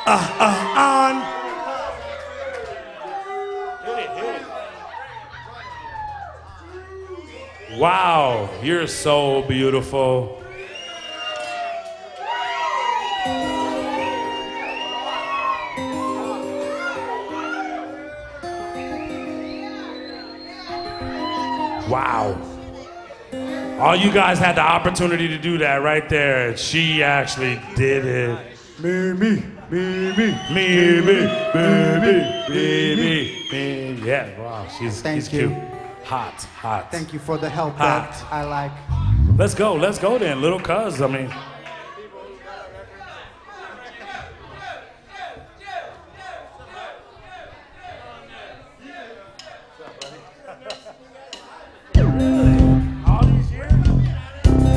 on. Hit it. Wow, you're so beautiful. Wow. All you guys had the opportunity to do that right there. She actually did it. Me. Yeah, wow, she's cute. Hot. Thank you for the help Hot. that I like. Let's go then, little cuz. I mean,